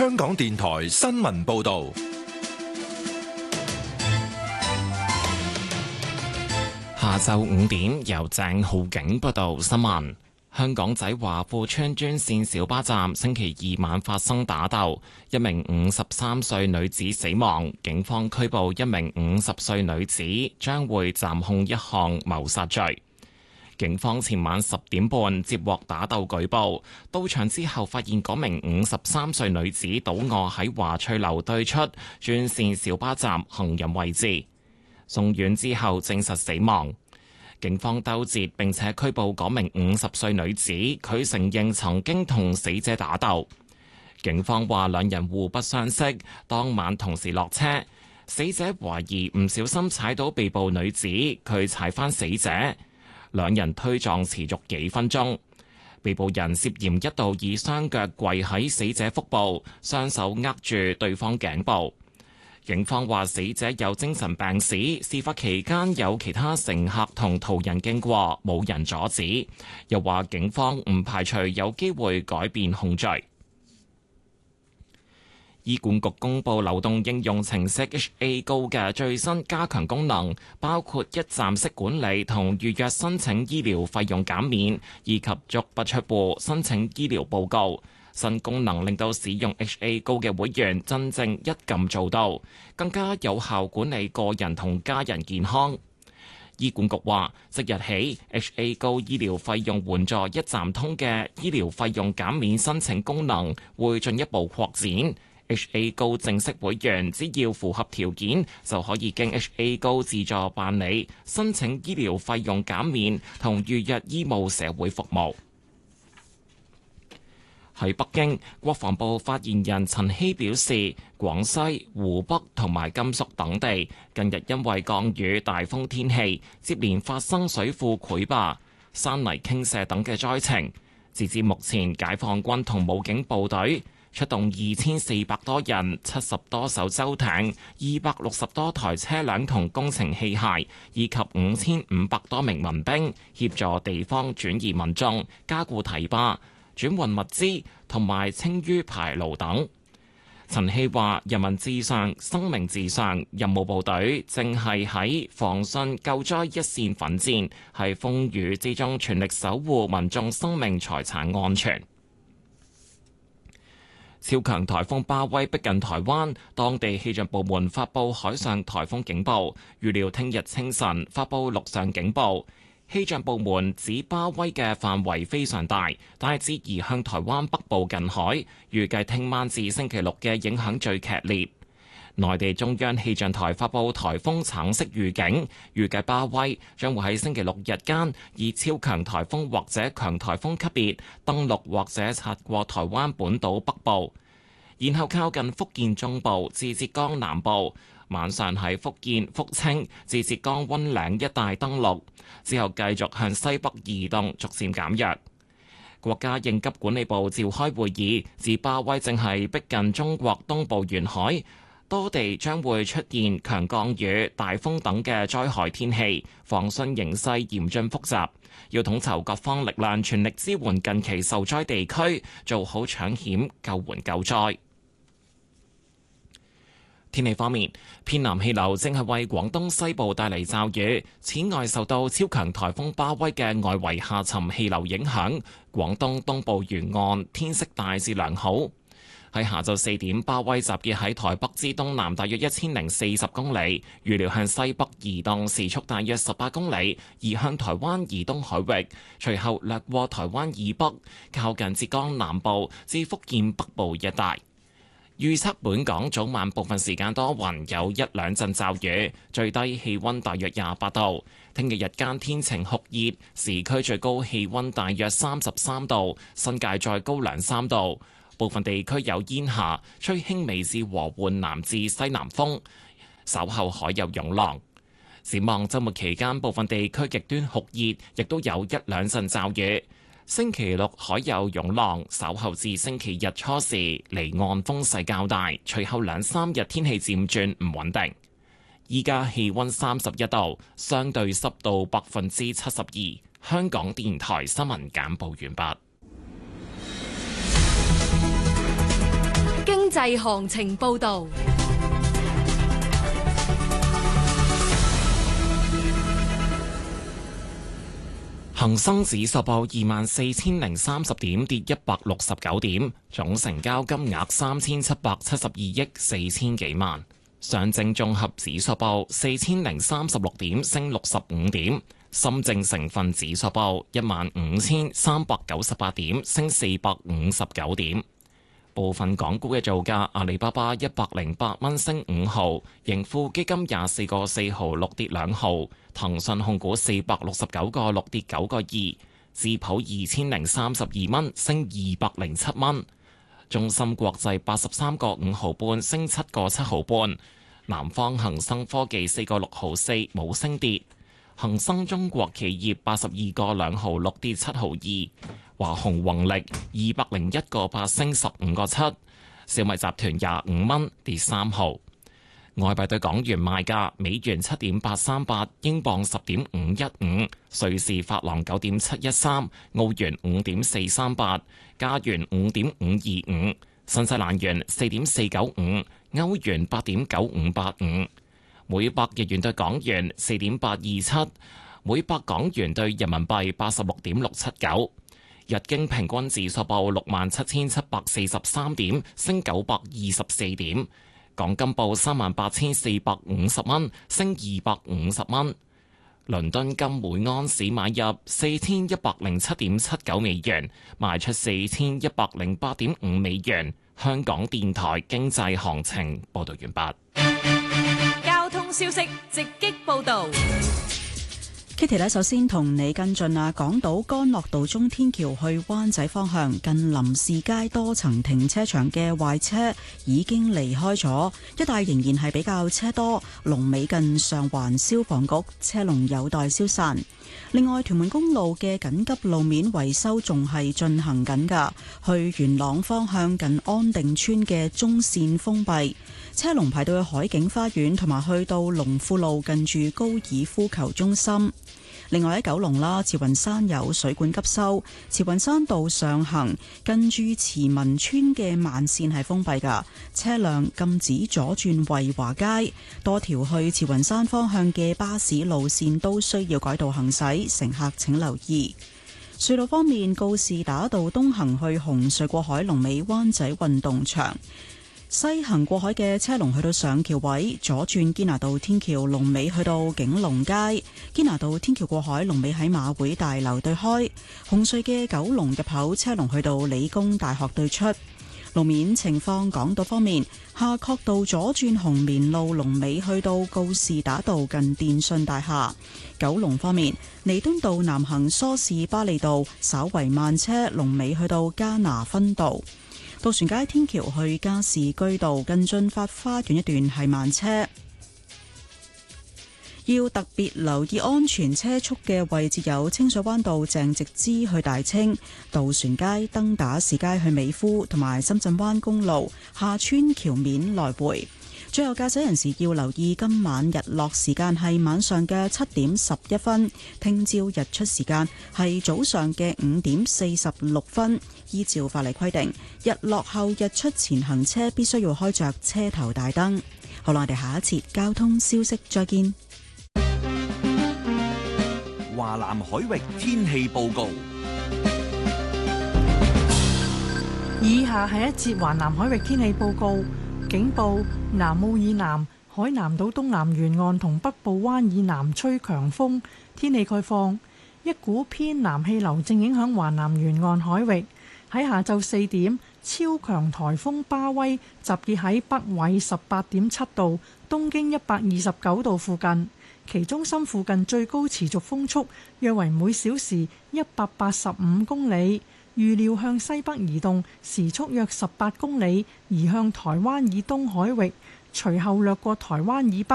香港電台新聞報道。 下晝5點，由鄭浩景報道新聞。香港仔華富邨專線小巴站星期二晚發生打鬥，一名53歲女子死亡，警方拘捕一名50歲女子，將會暫控一項謀殺罪。警方前晚10點半接獲打鬥舉報，到場之後發現嗰名53歲女子倒卧喺華翠樓對出專線小巴站行人位置，送院之後證實死亡。警方兜截並且拘捕嗰名50歲女子，佢承認曾經同死者打鬥。警方話兩人互不相識，當晚同時落車。死者懷疑唔小心踩到被捕女子，佢踩返死者，兩人推撞持續幾分鐘。被捕人涉嫌一度以雙腳跪喺死者腹部，雙手握住對方頸部。警方話死者有精神病史，事發期間有其他乘客同途人經過，冇人阻止。又話警方唔排除有機會改變控罪。醫管局公布流動應用程式 HA Go 嘅最新加強功能，包括一站式管理同預約申請醫療費用減免，以及足不出戶申請醫療報告。新功能令到使用 HA Go 嘅會員真正一撳做到，更加有效管理個人同家人健康。醫管局話，即日起 HA Go 醫療費用援助一站通嘅醫療費用減免申請功能會進一步擴展。HA Go 正式會員只要符合條件，就可以經 HA Go 自助辦理申請醫療費用減免同預約醫務社會服務。喺北京，國防部發言人陳希表示，廣西、湖北同埋甘肅等地近日因為降雨、大風天氣，接連發生水庫潰壩、山泥傾瀉等嘅災情。截至目前，解放軍同武警部隊出動2400多人、70多艘舟艇、260多台車輛同工程器械，以及5500多名民兵，協助地方轉移民眾、加固堤壩、轉運物資同埋清淤排澇等。陳希話：人民至上，生命至上，任務部隊正係喺防汛救災一線奮戰，喺風雨之中全力守護民眾生命財產安全。超強颱風巴威逼近台灣，當地氣象部門發布海上颱風警報，預料聽日清晨發布陸上警報。氣象部門指巴威嘅範圍非常大，大致移向台灣北部近海，預計聽晚至星期六嘅影響最劇烈。內地中央氣象台發布颱風橙色預警，預計巴威將會喺星期六日間以超強颱風或者強颱風級別登陸或者擦過台灣本島北部，然後靠近福建中部至浙江南部。晚上喺福建福清至浙江溫嶺一帶登陸，之後繼續向西北移動，逐漸減弱。國家應急管理部召開會議，指巴威正係逼近中國東部沿海，多地將會出現強降雨、大風等嘅災害天氣，防汛形勢嚴峻複雜，要統籌各方力量，全力支援近期受災地區，做好搶險、救援救災。天氣方面，偏南氣流正係為廣東西部帶嚟驟雨。此外，受到超強颱風巴威嘅外圍下沉氣流影響，廣東東部沿岸天色大致良好。喺下晝4點，巴威集結喺台北之東南大約1040公里，預料向西北移動，時速大約18公里，移向台灣以東海域，隨後掠過台灣以北，靠近浙江南部至福建北部一帶。預測本港早晚部分時間多雲，有一兩陣驟雨，最低氣溫大約28度。聽日日間天晴酷熱，市區最高氣溫大約33度，新界再高2-3度。部分地區有煙霞，吹輕微至和緩南至西南風，稍後海有湧浪。展望週末期間，部分地區極端酷熱，亦都有一兩陣驟雨。星期六海有湧浪，稍後至星期日初時離岸風勢較大，隨後2-3日天氣漸轉唔穩定。依家氣溫31度，相對濕度72%。香港電台新聞簡報完畢。 濟行情報導。 恒生指數報24,030點，跌169點，總成交金額3772億4千幾萬。上證綜合指數報4036點，升65點。深證成分指數報15,398點，升459點。部分港股嘅造價：阿里巴巴108蚊升5毫，盈富基金24個4毫6跌2毫，騰訊控股469個6跌9個2，智普2032蚊升207蚊，中芯國際83個5毫半升7個7毫半，南方恒生科技4個6毫4冇升跌，恒生中國企業82個2毫6跌7毫2。華虹宏力201個8升15個7，小米集團25蚊跌3毫。外幣對港元賣價：美元7.838，英鎊10.515，瑞士法郎9.713，澳元5.438，加元5.525，新西蘭元4.495，歐元8.9585，每百日元對港元4.827，每百港元對人民幣86.679。日經平均指數報67,743點，升924點。港金報38,450蚊，升250蚊。倫敦金每安士買入4,107.79美元，賣出4,108.5美元。香港電台經濟行情報道完畢。交通消息直擊報道。 Kitty 呢，首先同你跟進啊，港島干諾道中天橋去灣仔方向近林士街多層停車場嘅壞車已經離開咗，一帶仍然係比較車多，龍尾近上環消防局，車龍有待消散。另外，屯門公路嘅緊急路面維修仲係進行緊㗎，去元朗方向近安定村嘅中線封閉，車龍排到去海景花園同埋去到龍富路近住高爾夫球中心。另外喺九龍啦，慈雲山有水管急修，慈雲山道上行近住慈文村嘅慢線係封閉㗎，車輛禁止左轉惠華街，多條去慈雲山方向嘅巴士路線都需要改道行駛，乘客請留意。隧道方面，告士打道東行去紅隧過海龍尾灣仔運動場，西行過海嘅車龍去到上橋位，左轉堅拿道天橋龍尾去到景隆街，堅拿道天橋過海龍尾喺馬會大樓對開，紅隧嘅九龍入口車龍去到理工大學對出。路面情況，港島方面，夏慤道左轉紅棉路龍尾去到告士打道近電訊大廈。九龍方面，彌敦道南行梳士巴利道稍為慢車，龍尾去到加拿分道。渡船街天橋去加士居道近駿發花園一段係慢車，要特別留意安全車速嘅位置有清水灣道鄭直之去大清、渡船街登打士街去美孚同埋深圳灣公路下村橋面來回。最後，駕駛人士要留意今晚日落時間係晚上嘅7:11，聽朝日出時間係早上嘅5:46。依照法例規定，日落後日出前行車必須要開着車頭大燈。好啦，我哋下一節交通消息再見。 華南海域天氣報告。 以下係一節華南海域天氣報告。警報：南澳以南、海南島東南沿岸同北部灣以南吹強風。天氣概況：一股偏南氣流正影響華南沿岸海域。喺下晝4點，超強颱風巴威集結喺北緯18.7度、東經129度附近，其中心附近最高持續風速約為每小時185公里。預料向西北移動，時速約18公里，移向台灣以東海域，隨後掠過台灣以北。